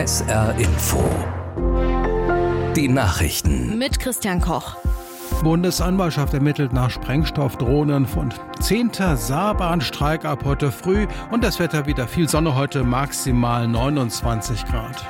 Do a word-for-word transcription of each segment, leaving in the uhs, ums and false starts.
S R Info. Die Nachrichten. Mit Christian Koch. Bundesanwaltschaft ermittelt nach Sprengstoffdrohnenfund. Zehnter Saarbahnstreik ab heute früh und das Wetter wieder viel Sonne heute, maximal neunundzwanzig Grad.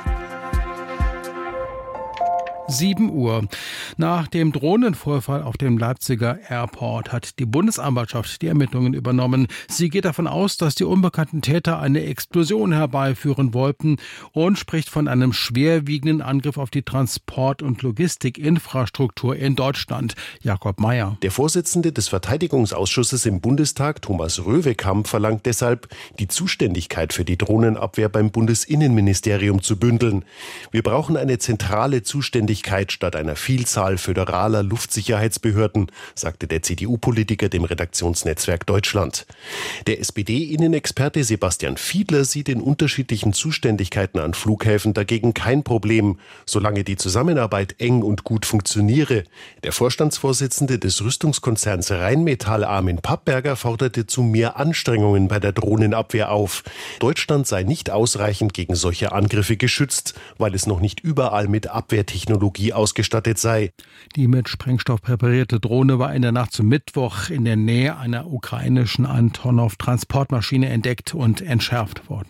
sieben Uhr. Nach dem Drohnenvorfall auf dem Leipziger Airport hat die Bundesanwaltschaft die Ermittlungen übernommen. Sie geht davon aus, dass die unbekannten Täter eine Explosion herbeiführen wollten und spricht von einem schwerwiegenden Angriff auf die Transport- und Logistikinfrastruktur in Deutschland. Jakob Mayer. Der Vorsitzende des Verteidigungsausschusses im Bundestag, Thomas Röwekamp, verlangt deshalb, die Zuständigkeit für die Drohnenabwehr beim Bundesinnenministerium zu bündeln. Wir brauchen eine zentrale Zuständigkeit statt einer Vielzahl föderaler Luftsicherheitsbehörden, sagte der C D U-Politiker dem Redaktionsnetzwerk Deutschland. Der S P D-Innenexperte Sebastian Fiedler sieht in unterschiedlichen Zuständigkeiten an Flughäfen dagegen kein Problem, solange die Zusammenarbeit eng und gut funktioniere. Der Vorstandsvorsitzende des Rüstungskonzerns Rheinmetall Armin Pappberger forderte zu mehr Anstrengungen bei der Drohnenabwehr auf. Deutschland sei nicht ausreichend gegen solche Angriffe geschützt, weil es noch nicht überall mit Abwehrtechnologie ausgestattet sei. Die mit Sprengstoff präparierte Drohne war in der Nacht zum Mittwoch in der Nähe einer ukrainischen Antonov-Transportmaschine entdeckt und entschärft worden.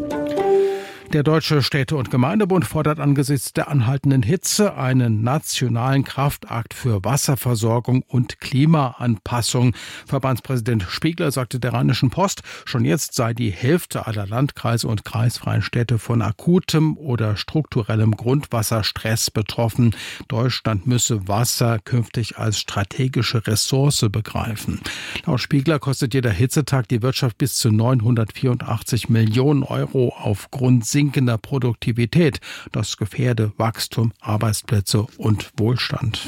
Der Deutsche Städte- und Gemeindebund fordert angesichts der anhaltenden Hitze einen nationalen Kraftakt für Wasserversorgung und Klimaanpassung. Verbandspräsident Spiegler sagte der Rheinischen Post, schon jetzt sei die Hälfte aller Landkreise und kreisfreien Städte von akutem oder strukturellem Grundwasserstress betroffen. Deutschland müsse Wasser künftig als strategische Ressource begreifen. Laut Spiegler kostet jeder Hitzetag die Wirtschaft bis zu neunhundertvierundachtzig Millionen Euro aufgrund sinkender Produktivität. Das gefährde Wachstum, Arbeitsplätze und Wohlstand.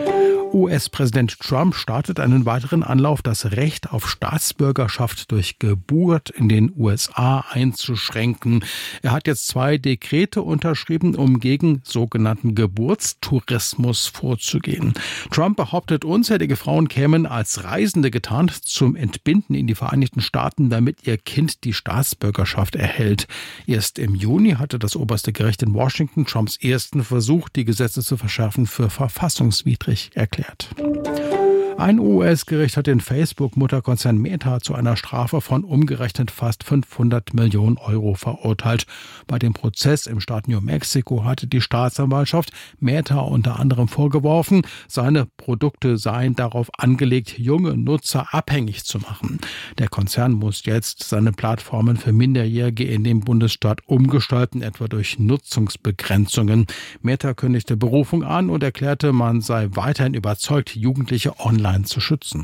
U S-Präsident Trump startet einen weiteren Anlauf, das Recht auf Staatsbürgerschaft durch Geburt in den U S A einzuschränken. Er hat jetzt zwei Dekrete unterschrieben, um gegen sogenannten Geburtstourismus vorzugehen. Trump behauptet, unzählige Frauen kämen als Reisende getarnt zum Entbinden in die Vereinigten Staaten, damit ihr Kind die Staatsbürgerschaft erhält. Erst im Juni hatte das oberste Gericht in Washington Trumps ersten Versuch, die Gesetze zu verschärfen, für verfassungswidrig erklärt. Ein U S-Gericht hat den Facebook-Mutterkonzern Meta zu einer Strafe von umgerechnet fast fünfhundert Millionen Euro verurteilt. Bei dem Prozess im Staat New Mexico hatte die Staatsanwaltschaft Meta unter anderem vorgeworfen, seine Produkte seien darauf angelegt, junge Nutzer abhängig zu machen. Der Konzern muss jetzt seine Plattformen für Minderjährige in dem Bundesstaat umgestalten, etwa durch Nutzungsbegrenzungen. Meta kündigte Berufung an und erklärte, man sei weiterhin überzeugt, Jugendliche online zu schützen.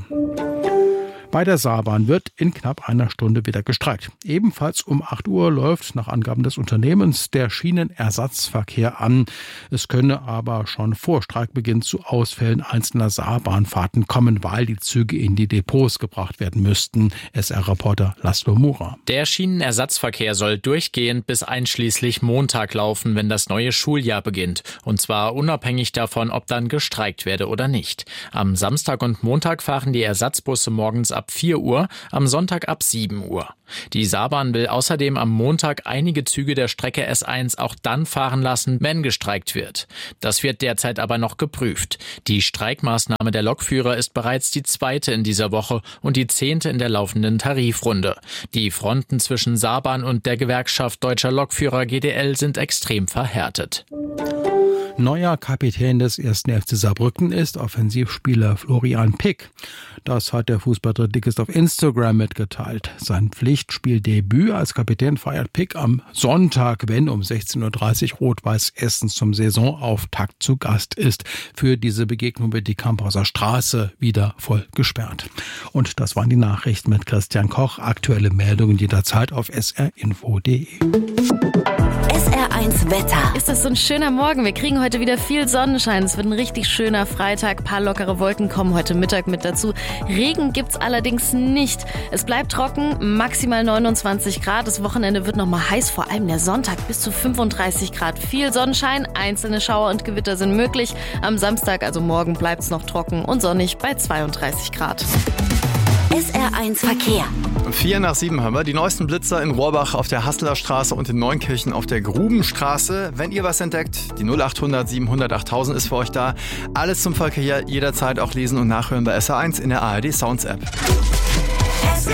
Bei der Saarbahn wird in knapp einer Stunde wieder gestreikt. Ebenfalls um acht Uhr läuft nach Angaben des Unternehmens der Schienenersatzverkehr an. Es könne aber schon vor Streikbeginn zu Ausfällen einzelner Saarbahnfahrten kommen, weil die Züge in die Depots gebracht werden müssten. S R-Reporter Laszlo Mura. Der Schienenersatzverkehr soll durchgehend bis einschließlich Montag laufen, wenn das neue Schuljahr beginnt. Und zwar unabhängig davon, ob dann gestreikt werde oder nicht. Am Samstag und Montag fahren die Ersatzbusse morgens ab vier Uhr, am Sonntag ab sieben Uhr. Die Saarbahn will außerdem am Montag einige Züge der Strecke S eins auch dann fahren lassen, wenn gestreikt wird. Das wird derzeit aber noch geprüft. Die Streikmaßnahme der Lokführer ist bereits die zweite in dieser Woche und die zehnte in der laufenden Tarifrunde. Die Fronten zwischen Saarbahn und der Gewerkschaft Deutscher Lokführer G D L sind extrem verhärtet. Neuer Kapitän des ersten F C Saarbrücken ist Offensivspieler Florian Pick. Das hat der Fußballdrittligist auf Instagram mitgeteilt. Sein Pflichtspieldebüt als Kapitän feiert Pick am Sonntag, wenn um sechzehn Uhr dreißig Rot-Weiß Essen zum Saisonauftakt zu Gast ist. Für diese Begegnung wird die Kamphauser Straße wieder voll gesperrt. Und das waren die Nachrichten mit Christian Koch. Aktuelle Meldungen jederzeit auf s r info punkt d e. S R eins Wetter. Ist das so ein schöner Morgen? Wir kriegen heute wieder viel Sonnenschein. Es wird ein richtig schöner Freitag. Ein paar lockere Wolken kommen heute Mittag mit dazu. Regen gibt's allerdings nicht. Es bleibt trocken, maximal neunundzwanzig Grad. Das Wochenende wird nochmal heiß, vor allem der Sonntag bis zu fünfunddreißig Grad. Viel Sonnenschein, einzelne Schauer und Gewitter sind möglich. Am Samstag, also morgen, bleibt's noch trocken und sonnig bei zweiunddreißig Grad. S R eins Verkehr. Vier nach sieben haben wir. Die neuesten Blitzer in Rohrbach auf der Hasseler Straße und in Neunkirchen auf der Grubenstraße. Wenn ihr was entdeckt, die null acht hundert siebenhundert achttausend ist für euch da. Alles zum Verkehr jederzeit auch lesen und nachhören bei S R eins in der A R D Sounds App. S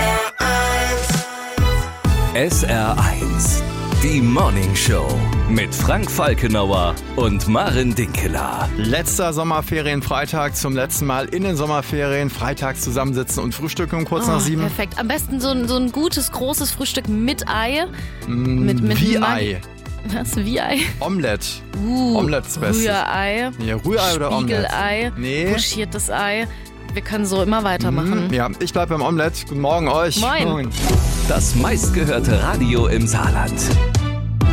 R eins, die Morning Show mit Frank Falkenauer und Maren Dinkeler. Letzter Sommerferienfreitag, zum letzten Mal in den Sommerferien. Freitags zusammensitzen und frühstücken um kurz Oh, nach sieben. Perfekt. Am besten so ein, so ein gutes, großes Frühstück mit Ei. Mm, mit, mit wie Mag- Ei. Was? Wie Ei? Omelette. Uh, Omelette ist Bestes. Rührei. Ja, Rührei oder Omelette? Spiegelei. Nee. Pochiertes Ei. Wir können so immer weitermachen. Ja, ich bleib beim Omelette. Guten Morgen euch. Moin. Moin. Das meistgehörte Radio im Saarland.